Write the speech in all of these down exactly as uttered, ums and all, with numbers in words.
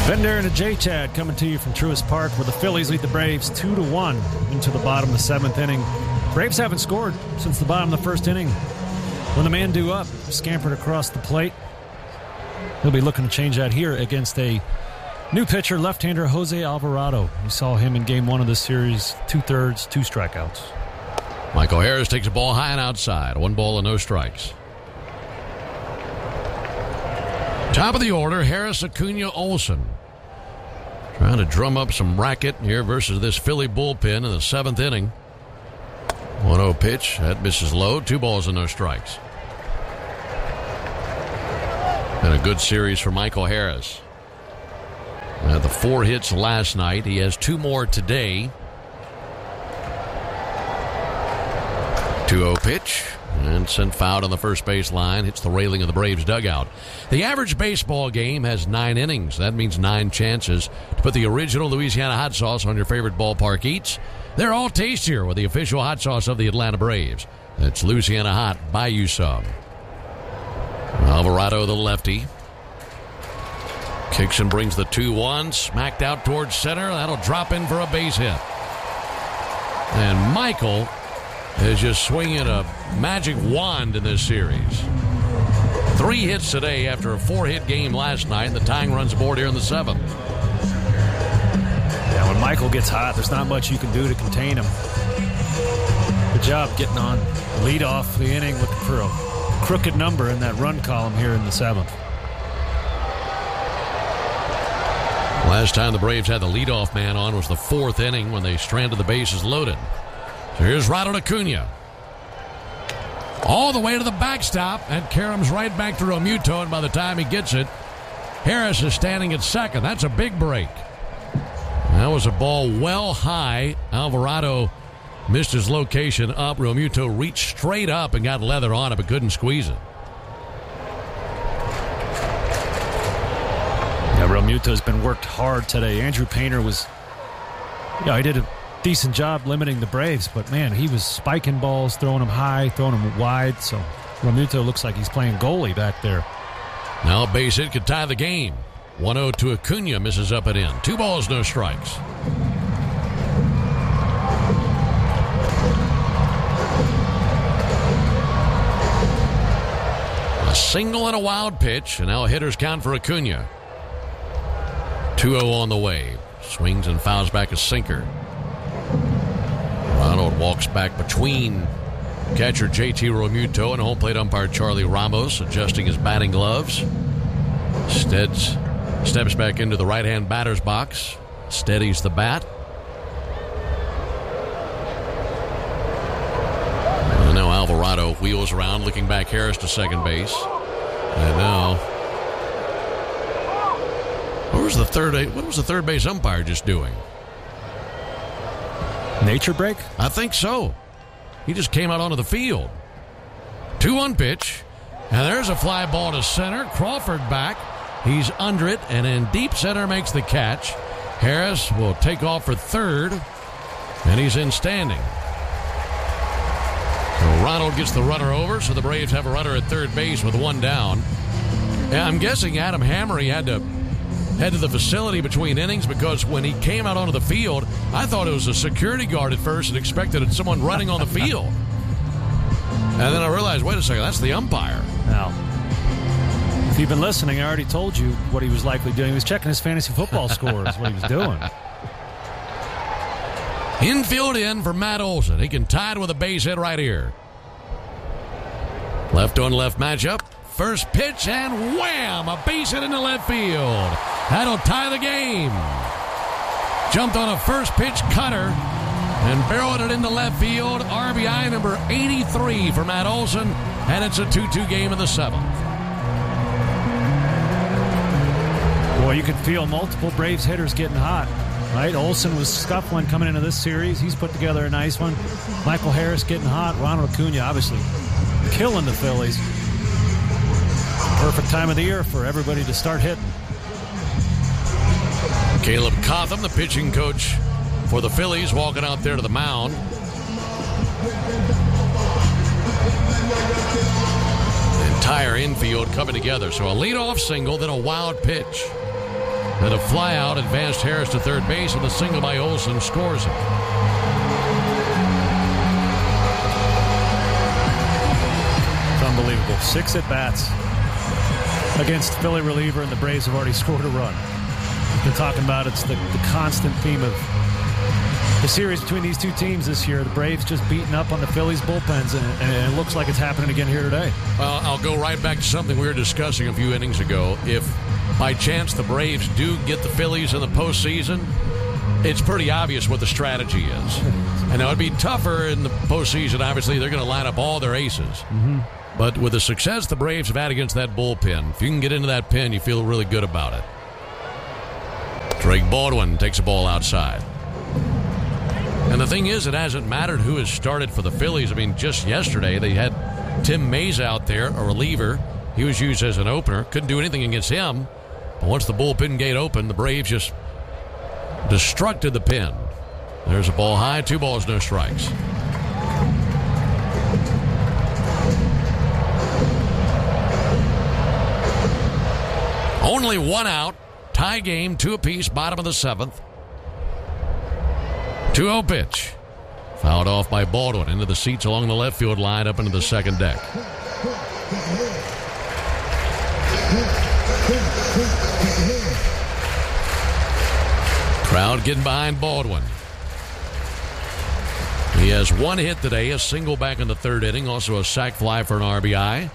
Bender and a J-Chad coming to you from Truist Park, where the Phillies lead the Braves two to one into the bottom of the seventh inning. Braves haven't scored since the bottom of the first inning. When the man due up scampered across the plate, he'll be looking to change that here against a new pitcher, left-hander Jose Alvarado. You saw him in game one of this series, two-thirds, two strikeouts. Michael Harris takes a ball high and outside. One ball and no strikes. Top of the order, Harris, Acuna, Olsen. Trying to drum up some racket here versus this Philly bullpen in the seventh inning. one oh pitch. That misses low. Two balls and no strikes. And a good series for Michael Harris. Had the four hits last night. He has two more today. two oh pitch. And sent foul on the first base line. Hits the railing of the Braves dugout. The average baseball game has nine innings. That means nine chances to put the original Louisiana hot sauce on your favorite ballpark eats. They're all tastier with the official hot sauce of the Atlanta Braves. That's Louisiana Hot. Buy you some. Alvarado, the lefty. Kicks and brings the two one. Smacked out towards center. That'll drop in for a base hit. And Michael is just swinging a magic wand in this series. Three hits today after a four-hit game last night. The tying runs aboard here in the seventh. Yeah, when Michael gets hot, there's not much you can do to contain him. Good job getting on lead off the inning, looking for a crooked number in that run column here in the seventh. Last time the Braves had the leadoff man on was the fourth inning when they stranded the bases loaded. So here's Ronald Acuna. All the way to the backstop, and Karem's right back to Realmuto, and by the time he gets it, Harris is standing at second. That's a big break. That was a ball well high. Alvarado missed his location up. Realmuto reached straight up and got leather on it, but couldn't squeeze it. Yeah, Realmuto's been worked hard today. Andrew Painter was, yeah, he did a decent job limiting the Braves, but man, he was spiking balls, throwing them high, throwing them wide. So Realmuto looks like he's playing goalie back there. Now a base hit could tie the game. one oh to Acuna, misses up and in. Two balls, no strikes. A single and a wild pitch, and now a hitter's count for Acuna. two oh on the way. Swings and fouls back a sinker. Ronald walks back between catcher J T Realmuto and home plate umpire Charlie Ramos, adjusting his batting gloves. Steads steps back into the right-hand batter's box, steadies the bat. And now Alvarado wheels around, looking back Harris to second base. And now, what was the third? What was the third base umpire just doing? Nature break? I think so. He just came out onto the field. two one pitch. And there's a fly ball to center. Crawford back. He's under it, and in deep center makes the catch. Harris will take off for third, and he's in standing. So Ronald gets the runner over, so the Braves have a runner at third base with one down. And I'm guessing Adam Hammery had to head to the facility between innings, because when he came out onto the field, I thought it was a security guard at first and expected someone running on the field. And then I realized, wait a second, that's the umpire. Now, if you've been listening, I already told you what he was likely doing. He was checking his fantasy football scores, what he was doing. Infield in for Matt Olson. He can tie it with a base hit right here. Left on left matchup. First pitch, and wham! A base hit into left field. That'll tie the game. Jumped on a first pitch cutter and barreled it into left field. R B I number eighty-three for Matt Olson, and it's a two two game in the seventh. Boy, you could feel multiple Braves hitters getting hot, right? Olson was scuffling coming into this series. He's put together a nice one. Michael Harris getting hot. Ronald Acuna obviously killing the Phillies. Perfect time of the year for everybody to start hitting. Caleb Cotham, the pitching coach for the Phillies, walking out there to the mound. The entire infield coming together. So a leadoff single, then a wild pitch. And a fly out advanced Harris to third base, and the single by Olson scores it. It's unbelievable. Six at-bats against Philly reliever, and the Braves have already scored a run. We've been talking about it's the, the constant theme of the series between these two teams this year. The Braves just beating up on the Phillies' bullpens, and, and it looks like it's happening again here today. Well, I'll go right back to something we were discussing a few innings ago. If by chance the Braves do get the Phillies in the postseason, it's pretty obvious what the strategy is. And now it'd be tougher in the postseason. Obviously, they're going to line up all their aces. Mm-hmm. But with the success the Braves have had against that bullpen, if you can get into that pen, you feel really good about it. Drake Baldwin takes a ball outside. And the thing is, it hasn't mattered who has started for the Phillies. I mean, just yesterday, they had Tim Mays out there, a reliever. He was used as an opener. Couldn't do anything against him. But once the bullpen gate opened, the Braves just destructed the pen. There's a ball high, two balls, no strikes. Only one out. Tie game, two apiece, bottom of the seventh. two oh pitch. Fouled off by Baldwin into the seats along the left field line up into the second deck. Crowd getting behind Baldwin. He has one hit today, a single back in the third inning, also a sac fly for an R B I.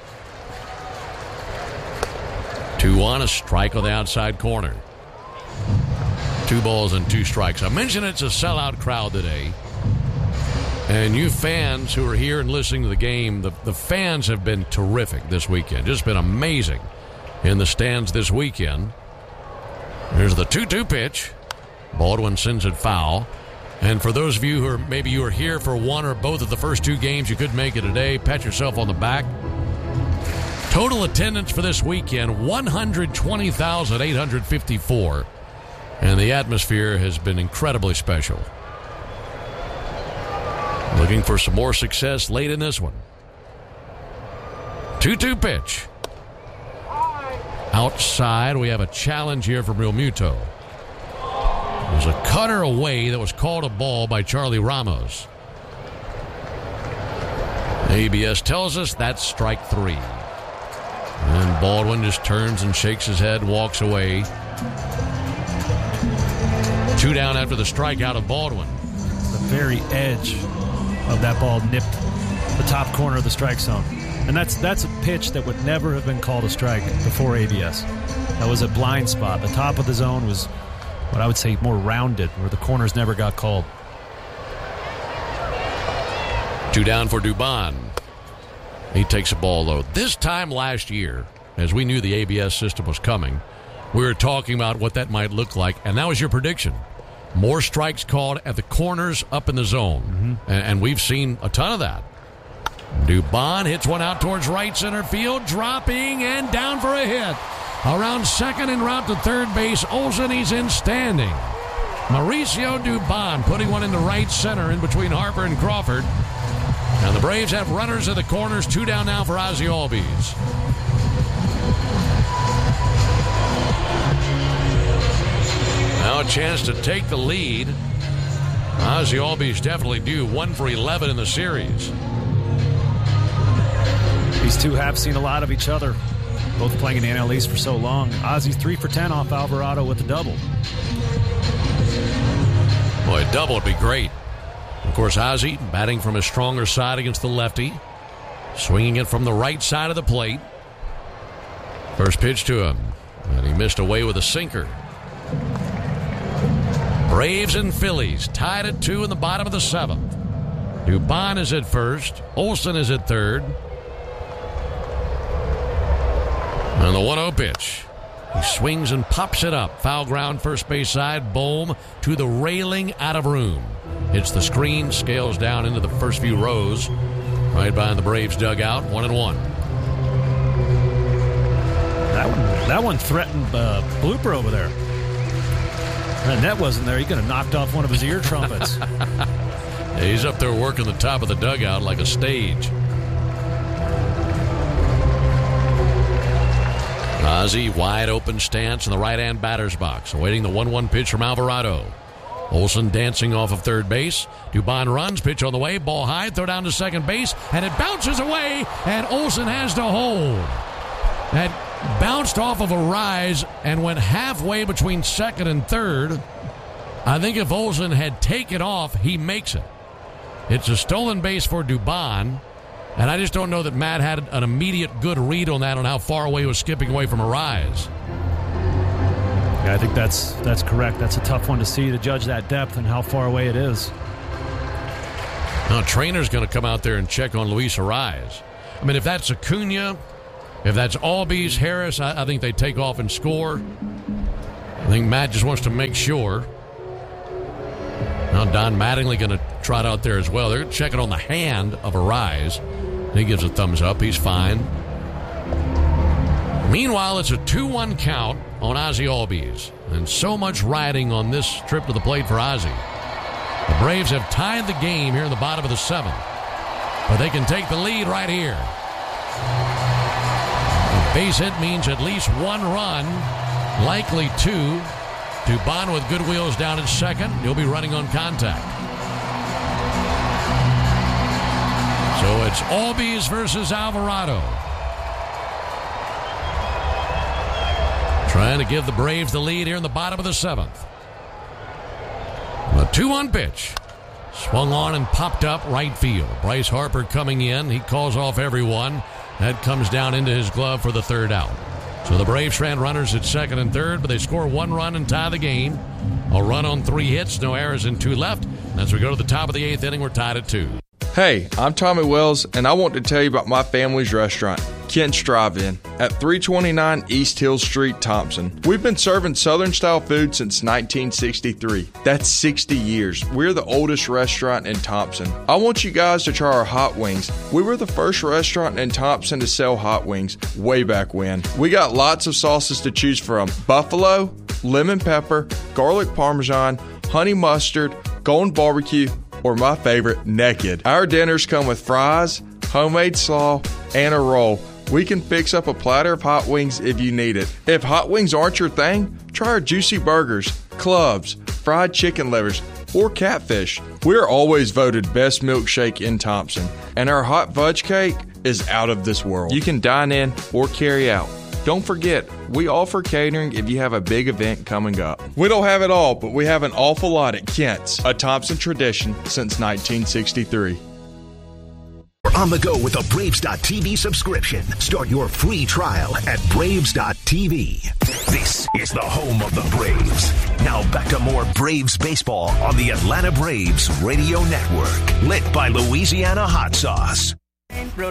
two one, a strike on the outside corner. Two balls and two strikes. I mentioned it's a sellout crowd today. And you fans who are here and listening to the game, the, the fans have been terrific this weekend. Just been amazing in the stands this weekend. Here's the two two pitch. Baldwin sends it foul. And for those of you who are maybe you were here for one or both of the first two games, you couldn't make it today, pat yourself on the back. Total attendance for this weekend, one hundred twenty thousand eight hundred fifty-four. And the atmosphere has been incredibly special. Looking for some more success late in this one. two two pitch. Outside, we have a challenge here from Real Muto. There's a cutter away that was called a ball by Charlie Ramos. A B S tells us that's strike three. And Baldwin just turns and shakes his head, walks away. Two down after the strikeout of Baldwin. The very edge of that ball nipped the top corner of the strike zone. And that's that's a pitch that would never have been called a strike before A B S. That was a blind spot. The top of the zone was what I would say more rounded, where the corners never got called. Two down for Dubon. He takes a ball low. This time last year, as we knew the A B S system was coming, we were talking about what that might look like, and that was your prediction. More strikes called at the corners up in the zone, mm-hmm. and, and we've seen a ton of that. Dubon hits one out towards right center field, dropping and down for a hit. Around second en route to third base, Olson, he's in standing. Mauricio Dubon putting one into right center in between Harper and Crawford. And the Braves have runners at the corners, two down now for Ozzie Albies. Now a chance to take the lead. Ozzie Albies definitely due, one for eleven in the series. These two have seen a lot of each other, both playing in the N L East for so long. Ozzie's three for ten off Alvarado with a double. Boy, a double would be great. Of course, Ozzie batting from his stronger side against the lefty, swinging it from the right side of the plate. First pitch to him, and he missed away with a sinker. Braves and Phillies tied at two in the bottom of the seventh. Dubon is at first. Olson is at third. And the one oh pitch. He swings and pops it up. Foul ground, first base side. Bohm to the railing, out of room. Hits the screen, scales down into the first few rows. Right behind the Braves dugout, one and one. That one, that one threatened uh, blooper over there. That net wasn't there. He could have knocked off one of his ear trumpets. Yeah, he's up there working the top of the dugout like a stage. Ozzie, wide open stance in the right-hand batter's box, awaiting the one one pitch from Alvarado. Olson dancing off of third base. Dubon runs, pitch on the way, ball high, throw down to second base, and it bounces away, and Olson has to hold. That bounced off of a rise and went halfway between second and third. I think if Olson had taken off, he makes it. It's a stolen base for Dubon. And I just don't know that Matt had an immediate good read on that, on how far away he was skipping away from a rise. Yeah, I think that's that's correct. That's a tough one to see, to judge that depth and how far away it is. Now, trainer's going to come out there and check on Luis Arraez. I mean, if that's Acuna, if that's Albies, Harris, I, I think they take off and score. I think Matt just wants to make sure. Now, Don Mattingly going to trot out there as well. They're checking on the hand of Arraez. He gives a thumbs up. He's fine. Meanwhile, it's a two one count on Ozzie Albies. And so much riding on this trip to the plate for Ozzie. The Braves have tied the game here in the bottom of the seventh. But they can take the lead right here. A base hit means at least one run, likely two. Dubon with good wheels down in second. He'll be running on contact. So it's Albies versus Alvarado. Trying to give the Braves the lead here in the bottom of the seventh. A two one pitch. Swung on and popped up right field. Bryce Harper coming in. He calls off everyone. That comes down into his glove for the third out. So the Braves ran runners at second and third, but they score one run and tie the game. A run on three hits, no errors, and two left. As we go to the top of the eighth inning, we're tied at two. Hey, I'm Tommy Wells, and I want to tell you about my family's restaurant, Kent's Drive-In, at three twenty-nine East Hill Street, Thompson. We've been serving Southern-style food since nineteen sixty-three. That's sixty years. We're the oldest restaurant in Thompson. I want you guys to try our hot wings. We were the first restaurant in Thompson to sell hot wings way back when. We got lots of sauces to choose from. Buffalo, lemon pepper, garlic parmesan, honey mustard, golden barbecue, or my favorite, naked. Our dinners come with fries, homemade slaw, and a roll. We can fix up a platter of hot wings if you need it. If hot wings aren't your thing, try our juicy burgers, clubs, fried chicken livers, or catfish. We're always voted best milkshake in Thompson, and our hot fudge cake is out of this world. You can dine in or carry out. Don't forget, we offer catering if you have a big event coming up. We don't have it all, but we have an awful lot at Kent's, a Thompson tradition since nineteen sixty-three. On the go with a Braves dot T V subscription. Start your free trial at Braves dot T V. This is the home of the Braves. Now back to more Braves baseball on the Atlanta Braves Radio Network. Lit by Louisiana Hot Sauce.